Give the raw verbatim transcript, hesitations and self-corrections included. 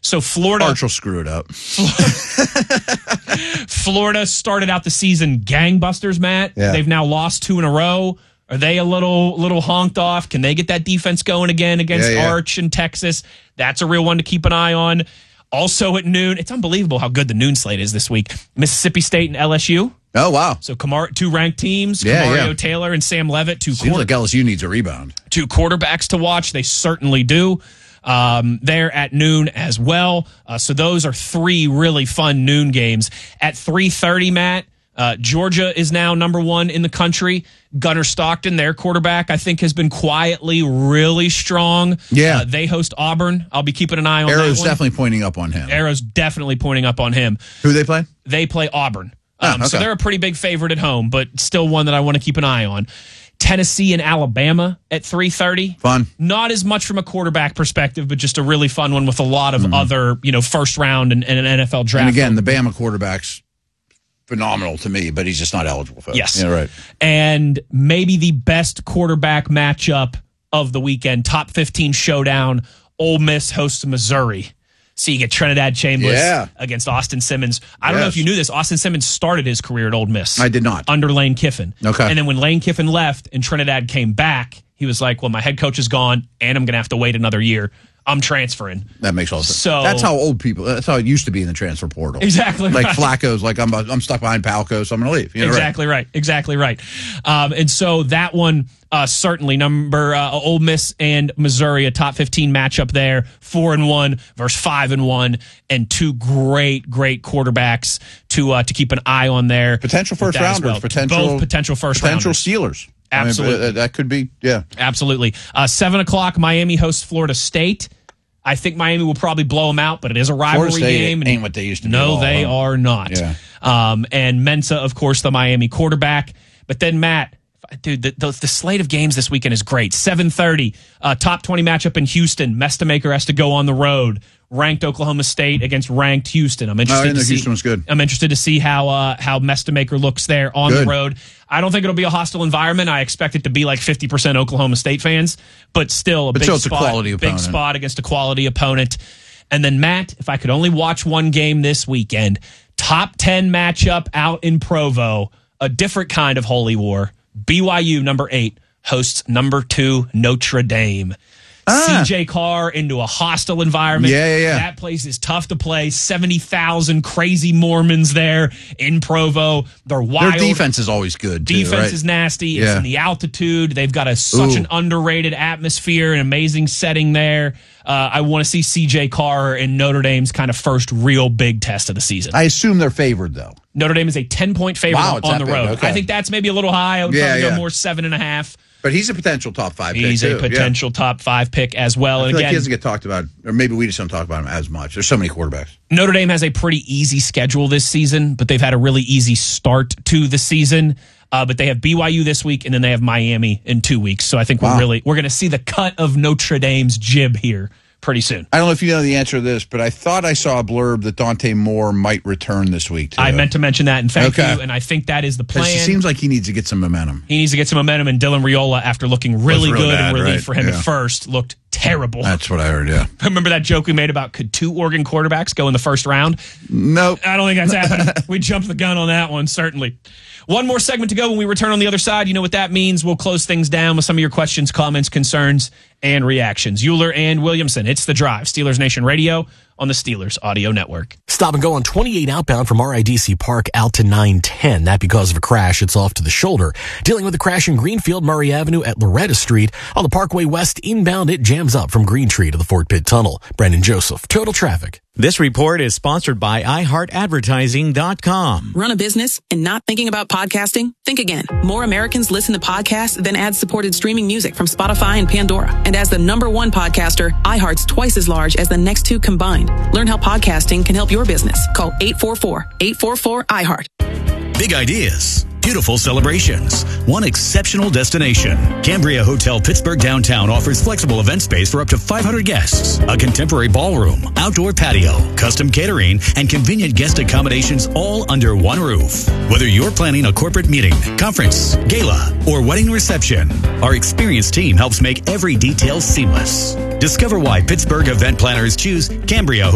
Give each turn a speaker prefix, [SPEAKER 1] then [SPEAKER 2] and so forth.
[SPEAKER 1] So Florida...
[SPEAKER 2] Arch will screw it up.
[SPEAKER 1] Florida started out the season gangbusters, Matt.
[SPEAKER 2] Yeah.
[SPEAKER 1] They've now lost two in a row. Are they a little little honked off? Can they get that defense going again against
[SPEAKER 2] yeah, yeah.
[SPEAKER 1] Arch and Texas? That's a real one to keep an eye on. Also at noon, it's unbelievable how good the noon slate is this week. Mississippi State and L S U.
[SPEAKER 2] Oh, wow.
[SPEAKER 1] So Kamar, two ranked teams,
[SPEAKER 2] Yeah,
[SPEAKER 1] Kamario
[SPEAKER 2] yeah.
[SPEAKER 1] Taylor and Sam Levitt, two,
[SPEAKER 2] Seems
[SPEAKER 1] quarter-
[SPEAKER 2] like L S U needs a rebound.
[SPEAKER 1] two quarterbacks to watch. They certainly do. Um, there at noon as well. Uh, so those are three really fun noon games. At three thirty, Matt, uh, Georgia is now number one in the country. Gunnar Stockton, their quarterback, I think has been quietly really strong.
[SPEAKER 2] Yeah.
[SPEAKER 1] Uh, they host Auburn. I'll be keeping an eye on
[SPEAKER 2] Arrow's
[SPEAKER 1] that one.
[SPEAKER 2] definitely pointing up on him.
[SPEAKER 1] Arrow's definitely pointing up on him.
[SPEAKER 2] Who they play?
[SPEAKER 1] They play Auburn.
[SPEAKER 2] Oh,
[SPEAKER 1] Um, So
[SPEAKER 2] okay.
[SPEAKER 1] they're a pretty big favorite at home, but still one that I want to keep an eye on. Tennessee and Alabama at three thirty.
[SPEAKER 2] Fun.
[SPEAKER 1] Not as much from a quarterback perspective, but just a really fun one with a lot of
[SPEAKER 2] Mm-hmm.
[SPEAKER 1] other, you know, first round and, and an N F L draft.
[SPEAKER 2] And again, the Bama quarterback's phenomenal to me, but he's just not eligible for it.
[SPEAKER 1] Yes.
[SPEAKER 2] Yeah, right.
[SPEAKER 1] And maybe the best quarterback matchup of the weekend, top fifteen showdown. Ole Miss hosts Missouri. So you get Trinidad Chambers
[SPEAKER 2] Yeah.
[SPEAKER 1] against Austin Simmons. I don't know
[SPEAKER 2] Yes.
[SPEAKER 1] if you knew this. Austin Simmons started his career at Ole Miss.
[SPEAKER 2] I did not.
[SPEAKER 1] Under Lane Kiffin.
[SPEAKER 2] Okay.
[SPEAKER 1] And then when Lane Kiffin left and Trinidad came back, he was like, well, my head coach is gone and I'm going to have to wait another year. I'm transferring.
[SPEAKER 2] That makes all sense.
[SPEAKER 1] So-
[SPEAKER 2] that's how old people. That's how it used to be in the transfer portal.
[SPEAKER 1] Exactly
[SPEAKER 2] Like
[SPEAKER 1] right.
[SPEAKER 2] Flacco's, like I'm, I'm stuck behind Palco, so I'm going to leave. You know,
[SPEAKER 1] Exactly right. Exactly right. Um, and so that one, uh, certainly number uh, Ole Miss and Missouri, a top fifteen matchup there, four and one versus five and one, and two great, great quarterbacks to uh, to keep an eye on there.
[SPEAKER 2] Right. Potential
[SPEAKER 1] With
[SPEAKER 2] first
[SPEAKER 1] that as
[SPEAKER 2] rounders,
[SPEAKER 1] well.
[SPEAKER 2] potential
[SPEAKER 1] both potential first
[SPEAKER 2] potential
[SPEAKER 1] rounders.
[SPEAKER 2] Steelers.
[SPEAKER 1] Absolutely.
[SPEAKER 2] I mean, that could be. Yeah.
[SPEAKER 1] Absolutely. Uh, Seven o'clock, Miami hosts Florida State. I think Miami will probably blow them out, but it is a rivalry
[SPEAKER 2] Florida State
[SPEAKER 1] game.
[SPEAKER 2] ain't what they used to be at
[SPEAKER 1] No,
[SPEAKER 2] all,
[SPEAKER 1] they
[SPEAKER 2] huh?
[SPEAKER 1] are not.
[SPEAKER 2] Yeah.
[SPEAKER 1] Um, and Mensa, of course, the Miami quarterback. But then, Matt, dude, the, the, the slate of games this weekend is great. seven thirty, uh, top twenty matchup in Houston. Mestamaker has to go on the road. Ranked Oklahoma State against ranked Houston. I'm interested
[SPEAKER 2] Oh, I know
[SPEAKER 1] to see.
[SPEAKER 2] Houston was good.
[SPEAKER 1] I'm interested to see how uh, how Mestamaker looks there on
[SPEAKER 2] Good.
[SPEAKER 1] the road. I don't think it'll be a hostile environment. I expect it to be like fifty percent Oklahoma State fans, but still a
[SPEAKER 2] But
[SPEAKER 1] big
[SPEAKER 2] still it's a
[SPEAKER 1] spot.
[SPEAKER 2] quality
[SPEAKER 1] big
[SPEAKER 2] opponent.
[SPEAKER 1] spot against a quality opponent. And then Matt, if I could only watch one game this weekend, top ten matchup out in Provo, a different kind of holy war. B Y U number eight hosts number two Notre Dame.
[SPEAKER 2] Ah.
[SPEAKER 1] C J Carr into a hostile environment.
[SPEAKER 2] Yeah, yeah, yeah.
[SPEAKER 1] That place is tough to play. seventy thousand crazy Mormons there in Provo. They're wild.
[SPEAKER 2] Their defense is always good. Too,
[SPEAKER 1] Defense
[SPEAKER 2] right?
[SPEAKER 1] is nasty. It's
[SPEAKER 2] Yeah.
[SPEAKER 1] in the altitude. They've got a such
[SPEAKER 2] Ooh.
[SPEAKER 1] an underrated atmosphere, an amazing setting there. Uh, I want to see C J Carr in Notre Dame's kind of first real big test of the season.
[SPEAKER 2] I assume they're favored though.
[SPEAKER 1] Notre Dame is a ten-point favorite
[SPEAKER 2] Wow,
[SPEAKER 1] on,
[SPEAKER 2] it's
[SPEAKER 1] on
[SPEAKER 2] that
[SPEAKER 1] the
[SPEAKER 2] big.
[SPEAKER 1] road.
[SPEAKER 2] Okay.
[SPEAKER 1] I think that's maybe a little high. I would
[SPEAKER 2] Yeah,
[SPEAKER 1] probably go
[SPEAKER 2] yeah.
[SPEAKER 1] more seven and a half.
[SPEAKER 2] But he's a potential top five pick.
[SPEAKER 1] He's
[SPEAKER 2] too.
[SPEAKER 1] a potential top five pick as well.
[SPEAKER 2] Yeah. I
[SPEAKER 1] And
[SPEAKER 2] feel like
[SPEAKER 1] again,
[SPEAKER 2] he doesn't get talked about, or maybe we just don't talk about him as much. There's so many quarterbacks.
[SPEAKER 1] Notre Dame has a pretty easy schedule this season, but they've had a really easy start to the season. Uh, but they have B Y U this week, and then they have Miami in two weeks. So I think we're
[SPEAKER 2] Wow.
[SPEAKER 1] really we're going to see the cut of Notre Dame's jib here pretty soon.
[SPEAKER 2] I don't know if you know the answer to this, but I thought I saw a blurb that Dante Moore might return this week. Too.
[SPEAKER 1] I meant to mention that, and thank
[SPEAKER 2] Okay.
[SPEAKER 1] you. And I think that is the plan.
[SPEAKER 2] It seems like he needs to get some momentum.
[SPEAKER 1] He needs to get some momentum, and Dylan Riola, after looking really
[SPEAKER 2] real
[SPEAKER 1] good
[SPEAKER 2] bad,
[SPEAKER 1] in relief
[SPEAKER 2] right?
[SPEAKER 1] for him
[SPEAKER 2] Yeah.
[SPEAKER 1] at first, looked terrible.
[SPEAKER 2] That's what I heard, yeah.
[SPEAKER 1] Remember that joke we made about could two Oregon quarterbacks go in the first round?
[SPEAKER 2] Nope.
[SPEAKER 1] I don't think that's happening. We jumped the gun on that one, certainly. One more segment to go. When we return on the other side, you know what that means. We'll close things down with some of your questions, comments, concerns, and reactions. Euler and Williamson. It's The Drive. Steelers Nation Radio on the Steelers Audio Network.
[SPEAKER 3] Stop and go on twenty-eight outbound from R I D C Park out to nine ten. That because of a crash. It's off to the shoulder. Dealing with a crash in Greenfield, Murray Avenue at Loretta Street. On the Parkway West inbound, it jams up from Green Tree to the Fort Pitt Tunnel. Brendan Joseph, Total Traffic.
[SPEAKER 4] This report is sponsored by i heart advertising dot com.
[SPEAKER 5] Run a business and not thinking about podcasting? Think again. More Americans listen to podcasts than ad-supported streaming music from Spotify and Pandora. And as the number one podcaster, iHeart's twice as large as the next two combined. Learn how podcasting can help your business. Call eight four four, eight four four, I heart.
[SPEAKER 6] Big ideas. Beautiful celebrations. One exceptional destination. Cambria Hotel Pittsburgh Downtown offers flexible event space for up to five hundred guests, a contemporary ballroom, outdoor patio, custom catering, and convenient guest accommodations all under one roof. Whether you're planning a corporate meeting, conference, gala, or wedding reception, our experienced team helps make every detail seamless. Discover why Pittsburgh event planners choose Cambria